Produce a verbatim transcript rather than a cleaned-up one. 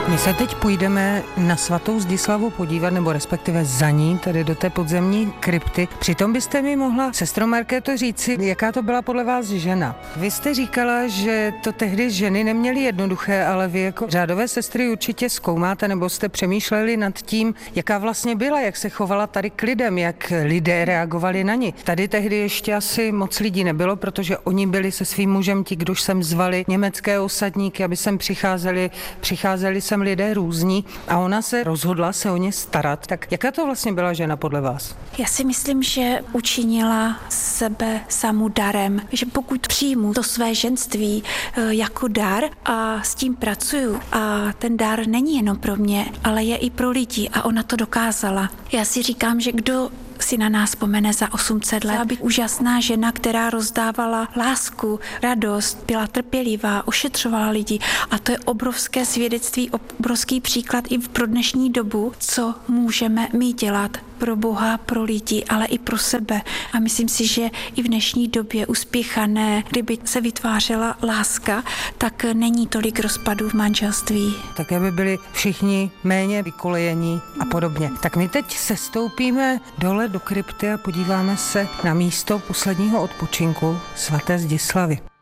My se teď půjdeme na svatou Zdislavu podívat, nebo respektive za ní, tedy do té podzemní krypty. Přitom byste mi mohla, sestro Markéto, říci, jaká to byla podle vás žena. Vy jste říkala, že to tehdy ženy neměly jednoduché, ale vy jako řádové sestry určitě zkoumáte, nebo jste přemýšleli nad tím, jaká vlastně byla, jak se chovala tady k lidem, jak lidé reagovali na ní. Tady tehdy ještě asi moc lidí nebylo, protože oni byli se svým mužem ti, kdož sem zvali německé osadníky, aby sem přicházeli, přicházeli sem lidé různí a ona se rozhodla se o ně starat. Tak jaká to vlastně byla žena podle vás? Já si myslím, že učinila sebe samu darem, že pokud přijmu to své ženství jako dar a s tím pracuju a ten dar není jenom pro mě, ale je i pro lidi a ona to dokázala. Já si říkám, že kdo si na nás vzpomene za osm set let. Byla by úžasná žena, která rozdávala lásku, radost, byla trpělivá, ošetřovala lidi a to je obrovské svědectví, obrovský příklad i pro dnešní dobu, co můžeme my dělat pro Boha, pro lidi, ale i pro sebe. A myslím si, že i v dnešní době uspěchané, kdyby se vytvářela láska, tak není tolik rozpadů v manželství. Tak aby byli všichni méně vykolejení a podobně. Tak my teď sestoupíme dole do krypty a podíváme se na místo posledního odpočinku svaté Zdislavy.